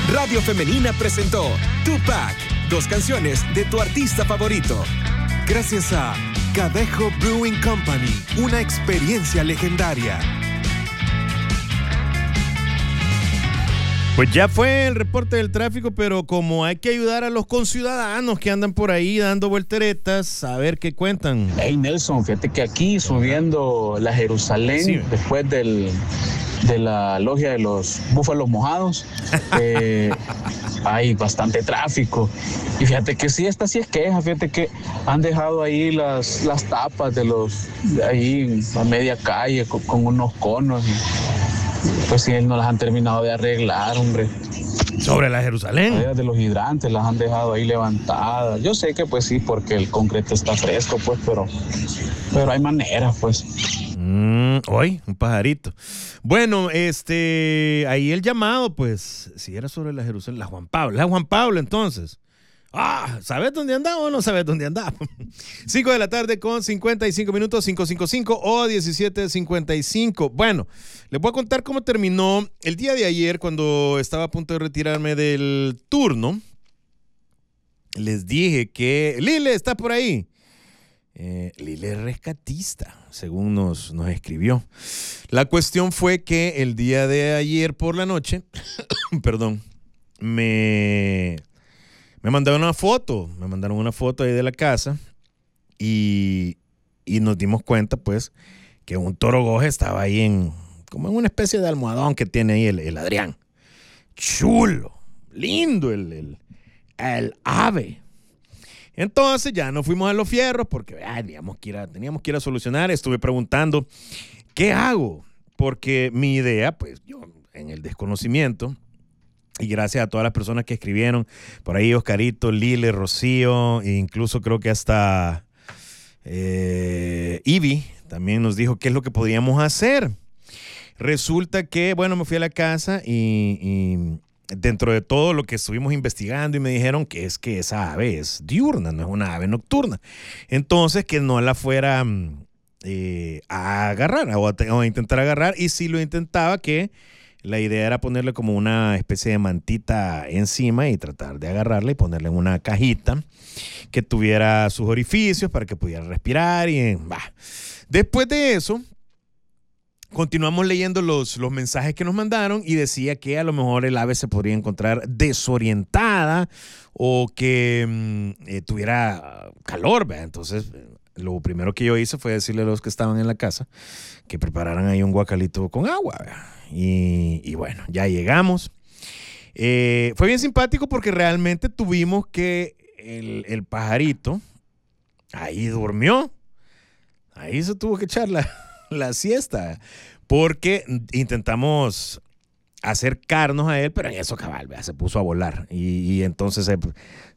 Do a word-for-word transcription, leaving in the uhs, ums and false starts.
Radio Femenina presentó Tupac, dos canciones de tu artista favorito. Gracias a Cadejo Brewing Company, una experiencia legendaria. Pues ya fue el reporte del tráfico, pero como hay que ayudar a los conciudadanos que andan por ahí dando volteretas, a ver qué cuentan. Hey Nelson, fíjate que aquí subiendo la Jerusalén, sí, después del, de la logia de los búfalos mojados, eh, hay bastante tráfico. Y fíjate que sí, esta sí es queja, fíjate que han dejado ahí las, las tapas de los, de ahí a media calle con, con unos conos. Y, pues sí, no las han terminado de arreglar, hombre. Sobre la Jerusalén. Las de los hidrantes las han dejado ahí levantadas. Yo sé que pues sí, porque el concreto está fresco, pues, pero, pero hay maneras, pues. Mm, hoy, un pajarito. Bueno, este, ahí el llamado, pues, si era sobre la Jerusalén, la Juan Pablo, la Juan Pablo, entonces. Ah, ¿sabes dónde andaba o no sabes dónde andaba? cinco de la tarde con cincuenta y cinco minutos, cinco cinco cinco o diecisiete cincuenta y cinco. Bueno, les voy a contar cómo terminó el día de ayer cuando estaba a punto de retirarme del turno. Les dije que Lile está por ahí. Eh, Lile es rescatista, según nos, nos escribió. La cuestión fue que el día de ayer por la noche, perdón, me... Me mandaron una foto, me mandaron una foto ahí de la casa y, y nos dimos cuenta, pues, que un toro goje estaba ahí en, como en una especie de almohadón que tiene ahí el, el Adrián. Chulo, lindo el, el, el ave. Entonces ya nos fuimos a los fierros porque ay, teníamos, que ir a, teníamos que ir a solucionar. Estuve preguntando, ¿qué hago? Porque mi idea, pues, yo en el desconocimiento... Y gracias a todas las personas que escribieron, por ahí Oscarito, Lile, Rocío, e incluso creo que hasta eh, Ivy también nos dijo qué es lo que podríamos hacer. Resulta que, bueno, me fui a la casa y, y dentro de todo lo que estuvimos investigando y me dijeron que es que esa ave es diurna, no es una ave nocturna. Entonces que no la fuera eh, a agarrar o a, o a intentar agarrar, y si lo intentaba, que la idea era ponerle como una especie de mantita encima y tratar de agarrarla y ponerle en una cajita que tuviera sus orificios para que pudiera respirar. Y bah. Después de eso, continuamos leyendo los, los mensajes que nos mandaron y decía que a lo mejor el ave se podría encontrar desorientada o que mm, eh, tuviera calor, ¿verdad? Entonces, lo primero que yo hice fue decirle a los que estaban en la casa que prepararan ahí un guacalito con agua, ¿verdad? Y, y bueno, ya llegamos. Eh, fue bien simpático porque realmente tuvimos que el, el pajarito ahí durmió. Ahí se tuvo que echar la, la siesta porque intentamos acercarnos a él, pero en eso cabal, ¿verdad? Se puso a volar y, y entonces se,